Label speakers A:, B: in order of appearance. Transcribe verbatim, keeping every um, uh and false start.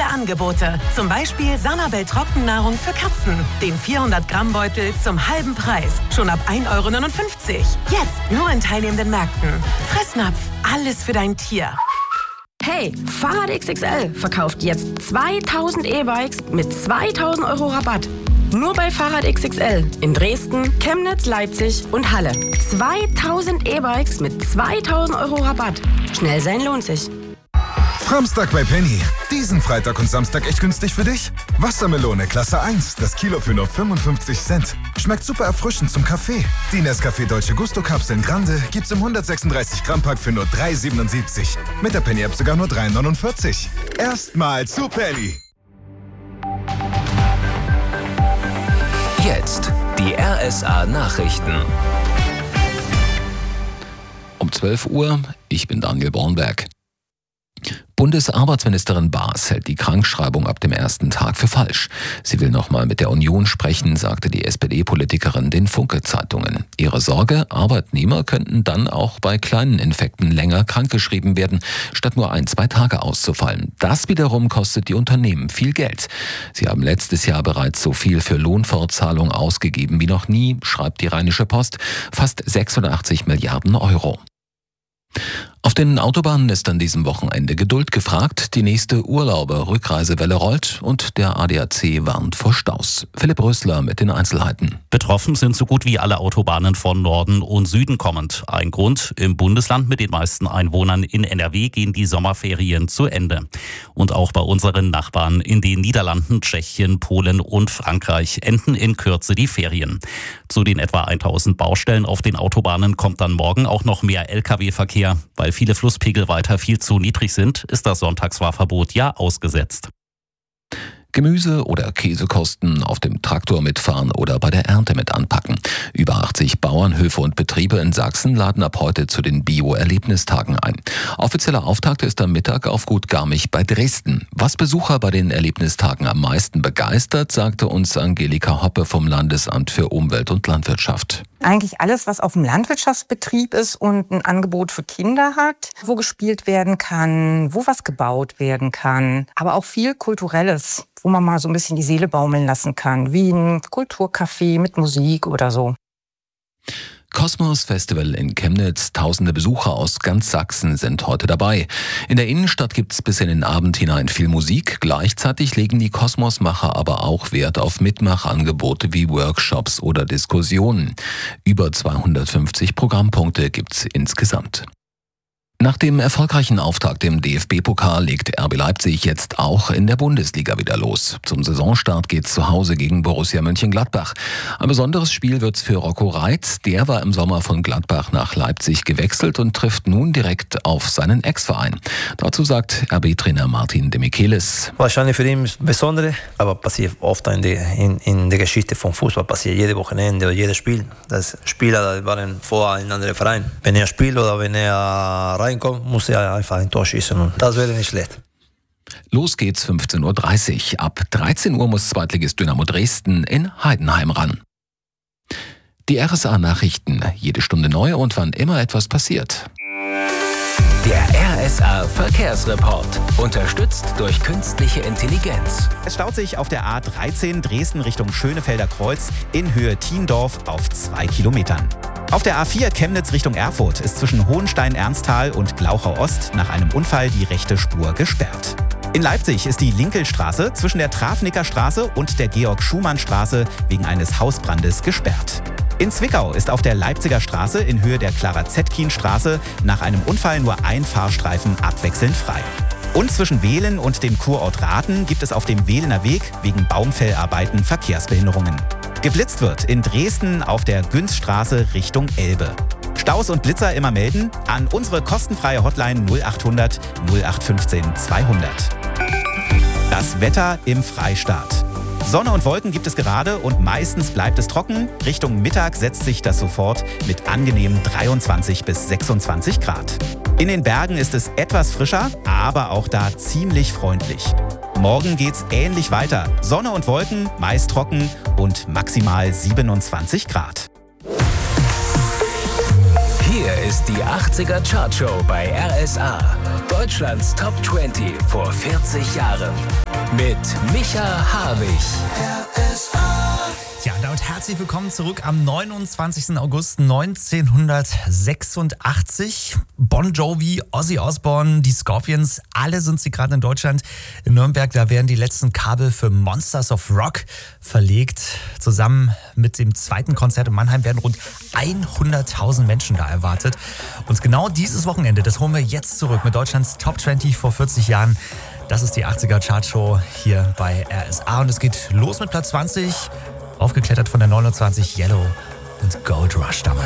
A: Angebote. Zum Beispiel Sanabel Trockennahrung für Katzen. Den vierhundert Gramm Beutel zum halben Preis. Schon ab ein Euro neunundfünfzig. Jetzt nur in teilnehmenden Märkten. Fressnapf, alles für dein Tier.
B: Hey, Fahrrad X X L verkauft jetzt zweitausend E-Bikes mit zweitausend Euro Rabatt. Nur bei Fahrrad X X L in Dresden, Chemnitz, Leipzig und Halle. zweitausend E-Bikes mit zweitausend Euro Rabatt. Schnell sein lohnt sich.
C: Framstag bei Penny. Diesen Freitag und Samstag echt günstig für dich? Wassermelone Klasse eins, das Kilo für nur fünfundfünfzig Cent. Schmeckt super erfrischend zum Kaffee. Die Nescafé Dolce Gusto Kapseln Grande gibt's im hundertsechsunddreißig Gramm Pack für nur drei siebenundsiebzig. Mit der Penny App sogar nur drei neunundvierzig. Erstmal zu Penny.
D: Jetzt die R S A Nachrichten.
E: Um zwölf Uhr, ich bin Daniel Bornberg. Bundesarbeitsministerin Baas hält die Krankschreibung ab dem ersten Tag für falsch. Sie will nochmal mit der Union sprechen, sagte die S P D-Politikerin den Funke-Zeitungen. Ihre Sorge, Arbeitnehmer könnten dann auch bei kleinen Infekten länger krankgeschrieben werden, statt nur ein, zwei Tage auszufallen. Das wiederum kostet die Unternehmen viel Geld. Sie haben letztes Jahr bereits so viel für Lohnfortzahlung ausgegeben wie noch nie, schreibt die Rheinische Post, fast sechsundachtzig Milliarden Euro. Auf den Autobahnen ist an diesem Wochenende Geduld gefragt. Die nächste Urlauber-Rückreisewelle rollt und der A D A C warnt vor Staus. Philipp Rösler mit den Einzelheiten.
F: Betroffen sind so gut wie alle Autobahnen von Norden und Süden kommend. Ein Grund: im Bundesland mit den meisten Einwohnern in N R W gehen die Sommerferien zu Ende. Und auch bei unseren Nachbarn in den Niederlanden, Tschechien, Polen und Frankreich enden in Kürze die Ferien. Zu den etwa tausend Baustellen auf den Autobahnen kommt dann morgen auch noch mehr L K W-Verkehr. Weil viele Flusspegel weiter viel zu niedrig sind, ist das Sonntagsfahrverbot ja ausgesetzt.
E: Gemüse- oder Käsekosten auf dem Traktor mitfahren oder bei der Ernte mit anpacken. Über achtzig Bauernhöfe und Betriebe in Sachsen laden ab heute zu den Bio-Erlebnistagen ein. Offizieller Auftakt ist am Mittag auf Gut Garmich bei Dresden. Was Besucher bei den Erlebnistagen am meisten begeistert, sagte uns Angelika Hoppe vom Landesamt für Umwelt und Landwirtschaft.
G: Eigentlich alles, was auf dem Landwirtschaftsbetrieb ist und ein Angebot für Kinder hat, wo gespielt werden kann, wo was gebaut werden kann, aber auch viel Kulturelles, wo man mal so ein bisschen die Seele baumeln lassen kann, wie ein Kulturcafé mit Musik oder so.
E: Kosmos Festival in Chemnitz. Tausende Besucher aus ganz Sachsen sind heute dabei. In der Innenstadt gibt's bis in den Abend hinein viel Musik. Gleichzeitig legen die Kosmosmacher aber auch Wert auf Mitmachangebote wie Workshops oder Diskussionen. Über zweihundertfünfzig Programmpunkte gibt's insgesamt. Nach dem erfolgreichen Auftakt im D F B-Pokal legt R B Leipzig jetzt auch in der Bundesliga wieder los. Zum Saisonstart geht's zu Hause gegen Borussia Mönchengladbach. Ein besonderes Spiel wird's für Rocco Reitz. Der war im Sommer von Gladbach nach Leipzig gewechselt und trifft nun direkt auf seinen Ex-Verein. Dazu sagt R B-Trainer Martin de Michelis.
H: Wahrscheinlich für ihn das Besondere, aber passiert oft in der, in, in der Geschichte vom Fußball, passiert jede Wochenende oder jedes Spiel. Das Spieler waren vorher in einem anderen Verein. Wenn er spielt oder wenn er reinkommt, muss er einfach ein Tor schießen und das wäre nicht schlecht.
E: Los geht's fünfzehn Uhr dreißig. Ab dreizehn Uhr muss Zweitligist Dynamo Dresden in Heidenheim ran. Die R S A-Nachrichten. Jede Stunde neu und wann immer etwas passiert.
D: Der R S A-Verkehrsreport. Unterstützt durch künstliche Intelligenz.
I: Es staut sich auf der A dreizehn Dresden Richtung Schönefelder Kreuz in Höhe Thiendorf auf zwei Kilometern. Auf der A vier Chemnitz Richtung Erfurt ist zwischen Hohenstein-Ernsthal und Glauchau Ost nach einem Unfall die rechte Spur gesperrt. In Leipzig ist die Linkelstraße zwischen der Trafnicker Straße und der Georg-Schumann-Straße wegen eines Hausbrandes gesperrt. In Zwickau ist auf der Leipziger Straße in Höhe der Clara-Zetkin-Straße nach einem Unfall nur ein Fahrstreifen abwechselnd frei. Und zwischen Wehlen und dem Kurort Rathen gibt es auf dem Wehlener Weg wegen Baumfellarbeiten Verkehrsbehinderungen. Geblitzt wird in Dresden auf der Günzstraße Richtung Elbe. Staus und Blitzer immer melden an unsere kostenfreie Hotline null achthundert null acht fünfzehn zweihundert. Das Wetter im Freistaat. Sonne und Wolken gibt es gerade und meistens bleibt es trocken. Richtung Mittag setzt sich das sofort mit angenehmen dreiundzwanzig bis sechsundzwanzig Grad. In den Bergen ist es etwas frischer, aber auch da ziemlich freundlich. Morgen geht's ähnlich weiter. Sonne und Wolken, meist trocken und maximal siebenundzwanzig Grad.
D: Hier ist ist die achtziger Chartshow bei R S A. Deutschlands Top zwanzig vor vierzig Jahren. Mit Micha Harwig.
J: R S A. Ja, und damit herzlich willkommen zurück am neunundzwanzigsten August neunzehnhundertsechsundachtzig. Bon Jovi, Ozzy Osbourne, die Scorpions, alle sind sie gerade in Deutschland. In Nürnberg, da werden die letzten Kabel für Monsters of Rock verlegt. Zusammen mit dem zweiten Konzert in Mannheim werden rund hunderttausend Menschen da erwartet. Und genau dieses Wochenende, das holen wir jetzt zurück mit Deutschlands Top zwanzig vor vierzig Jahren. Das ist die achtziger Chartshow hier bei R S A und es geht los mit Platz zwanzig. Aufgeklettert von der neunundzwanzig Yellow und Gold Rush damals.